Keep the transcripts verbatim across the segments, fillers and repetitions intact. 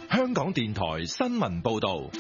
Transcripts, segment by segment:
香港電台新聞報道。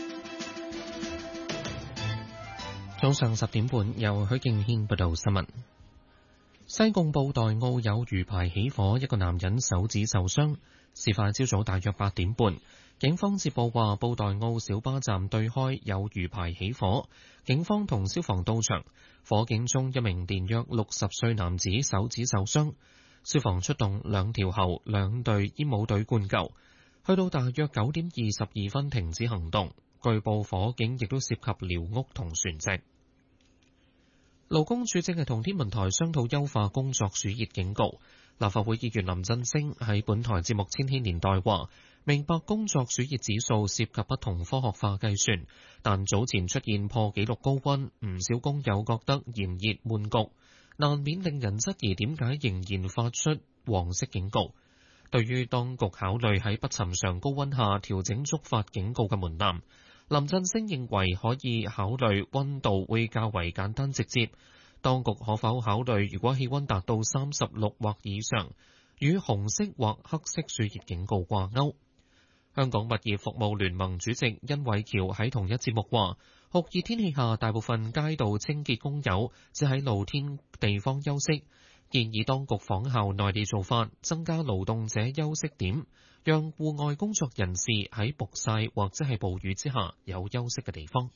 早上十點半，由許敬軒報道新聞。西貢布袋澳有魚排起火，一個男人手指受傷。事發朝早大約八點半，警方接報話布袋澳小巴站對開有魚排起火，警方同消防到場，火警中一名年約六十歲男子手指受傷，消防出動兩條喉、兩隊煙霧隊灌救，去到大約九點二十二分停止行動。據報火警亦都涉及寮屋同船隻。勞工處正係同天文台商討優化工作暑熱警告。立法會議員林振昇喺本台節目《千禧年代》話，明白工作暑熱指數涉及不同科學化計算，但早前出現破紀錄高溫，唔少工友覺得炎熱悶局，難免令人質疑點解仍然發出黃色警告。對於當局考慮喺不尋常高溫下調整觸發警告嘅門檻，林振昇認為可以考慮溫度會較為簡單直接。當局可否考慮，如果氣溫達到三十六或以上，與紅色或黑色暑熱警告掛鈎？香港物業服務聯盟主席殷偉橋喺同一節目話，酷熱天氣下，大部分街道清潔工友只喺露天地方休息，建議當局仿效內地做法，增加勞動者休息點，讓戶外工作人士喺曝曬或者係暴雨之下有休息嘅地方。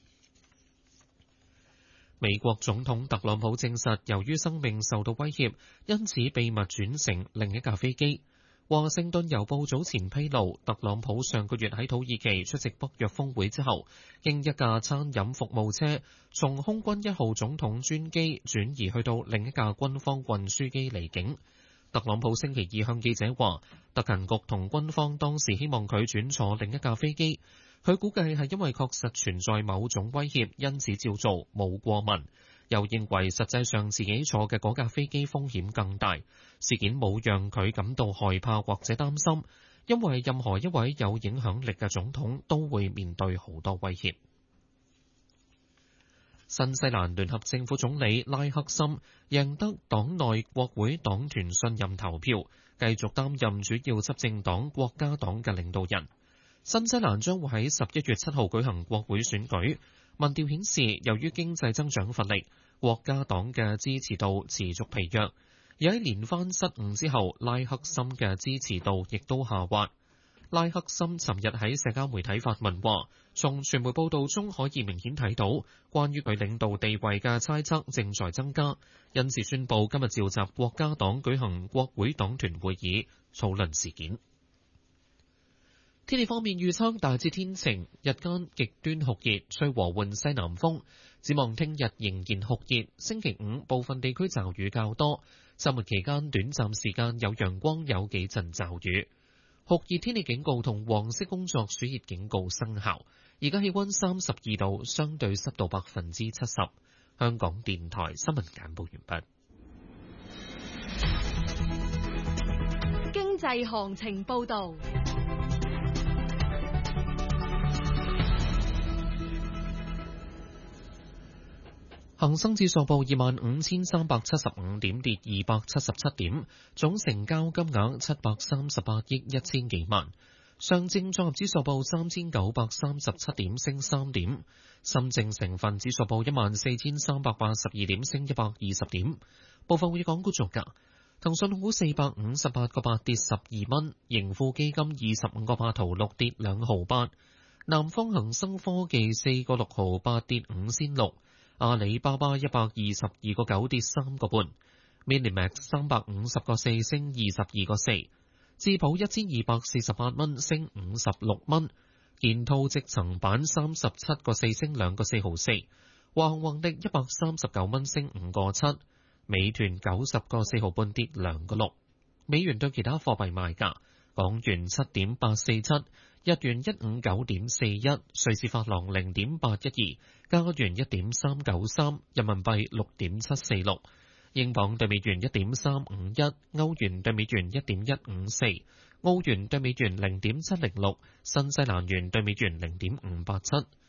美國總統特朗普證實，由於生命受到威脅，因此秘密轉乘另一架飛機。華盛頓郵報早前披露，特朗普上個月喺土耳其出席北約峰會之後，經一架餐飲服務車從空軍一號總統專機轉移去到另一架軍方運輸機離境。特朗普星期二向記者話，特勤局同軍方當時希望佢轉坐另一架飛機。佢估計係因為確實存在某種威脅，因此照做，冇過問。又認為實際上自己坐嘅嗰架飛機風險更大，事件冇讓佢感到害怕或者擔心，因為任何一位有影響力嘅總統都會面對好多威脅。新西蘭聯合政府總理拉克森贏得黨內國會黨團信任投票，繼續擔任主要執政黨國家黨嘅領導人。新西蘭將會喺十一月七號舉行國會選舉。民調顯示，由於經濟增長乏力，國家黨嘅支持度持續疲弱。而喺連番失誤之後，拉克森嘅支持度亦都下滑。拉克森尋日喺社交媒體發文話，從傳媒報道中可以明顯睇到，關於佢領導地位嘅猜測正在增加，因此宣布今日召集國家黨舉行國會黨團會議，討論事件。天氣方面預測大致天晴，日間極端酷熱，吹和緩西南風。展望聽日仍然酷熱，星期五部分地區驟雨較多，周末期間短暫時間有陽光，有幾陣驟雨。酷熱天氣警告同黃色工作暑熱警告生效。而家氣溫三十二度，相對濕度百分之七十。香港電台新聞簡報完畢。經濟行情報道。 恒生指數報二萬五千三百七十五點，跌二百七十七點，總成交金額七百三十八億一千幾萬。上證綜合指數報三千九百三十七點，升三點。深證成分指數報一萬四千三百八十二點，升一百二十點。部分匯港股作價：騰訊股四百五十八個八跌十二蚊，盈富基金二十五個八毫六跌兩毫八，南方恒生科技四個六毫八跌五仙六。阿里巴巴一百二十二個九跌三個半 ，Minimax 三百五十個四升二十二個四，智保一千二百四十八蚊升五十六蚊，建滔積層板三十七個四升兩個四毫四，華虹宏力一百三十九蚊升五個七，美團九十個四毫半跌兩個六，美元對其他貨幣賣價，港元七點八四七。日元一五九點四一，瑞士法郎零點八一二，加元一點三九三，人民幣六點七四六，英鎊對美元一點三五一，歐元對美元一點一五四，澳元對美元零點七零六，新西蘭元對美元零點五八七。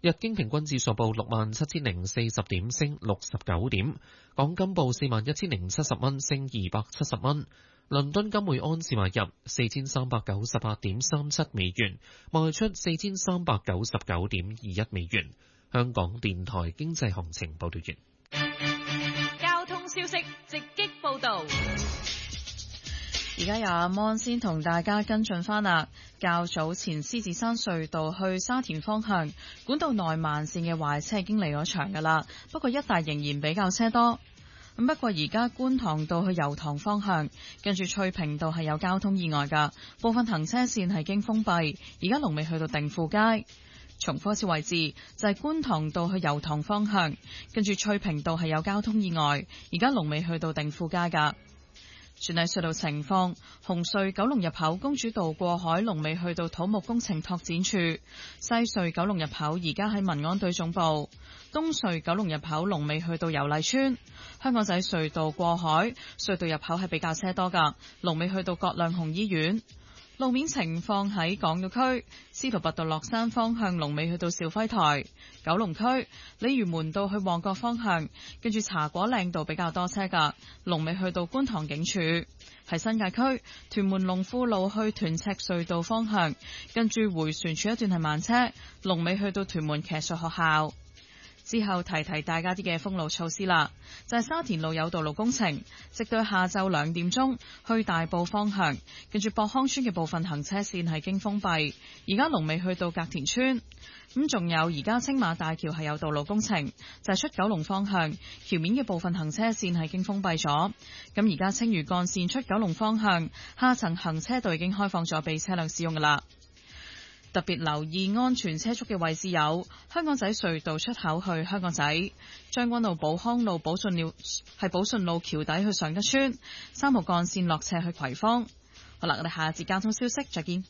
日經平均指數報六萬七千零四十點，升六十九點。港金報四萬一千零七十蚊，升二百七十蚊。倫敦金每盎司買入四千三百九十八點三七美元，賣出四千三百九十九點二一美元。香港電台經濟行情報道完。 交通消息直擊報道。 而家由阿 Mon 先同大家跟進翻啦。較早前獅子山隧道去沙田方向管道內慢線嘅壞車已經離咗場噶啦，不過一帶仍然比較車多。咁不過而家觀塘道去油塘方向，跟住翠屏道係有交通意外噶，部分行車線係經封閉，而家龍尾去到定富街。重複一次位置就係觀塘道去油塘方向，跟住翠屏道係有交通意外，而家龍尾去到定富街噶。全體隧道情況：紅隧九龍入口公主道過海龍尾去到土木工程拓展處；西隧九龍入口而家喺民安隊總部；東隧九龍入口龍尾去到油麗邨；香港仔隧道過海隧道入口係比較車多噶，龍尾去到葛量洪醫院。路面情況喺港島區，司徒拔道落山方向龍尾去到肇輝台；九龍區鯉魚門道去旺角方向，跟住茶果嶺道比較多車噶，龍尾去到觀塘警署。喺新界區，屯門龍富路去屯赤隧道方向，跟住迴旋處一段係慢車，龍尾去到屯門騎術學校。之後提提大家啲嘅封路措施啦，就係、是、沙田路有道路工程，直到下晝兩點鐘去大埔方向，跟住博康村嘅部分行車線係經封閉，而家龍尾去到隔田村。咁仲有而家青馬大橋係有道路工程，就係、是、出九龍方向橋面嘅部分行車線係經封閉咗。咁而家青嶼幹線出九龍方向下層行車道已經開放咗俾車輛使用噶啦。特別留意安全車速嘅位置有香港仔隧道出口去香港仔、將軍澳寶康路、寶順路係寶順路橋底去上吉村、三號幹線落斜去葵芳。好啦，我哋下一節交通消息再見。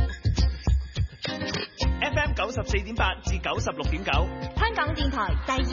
F M 九十四點八至九十六點九， 香港電台第二